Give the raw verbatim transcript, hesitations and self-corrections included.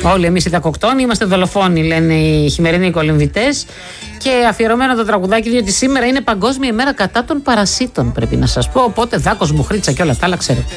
Όλοι εμείς οι δακοκτώνοι είμαστε δολοφόνοι, λένε οι χειμερινοί κολυμβητές. Και αφιερωμένο το τραγουδάκι, διότι σήμερα είναι Παγκόσμια ημέρα κατά των παρασίτων, πρέπει να σας πω. Οπότε δάκος, μουχρίτσα και όλα τα άλλα ξέρετε.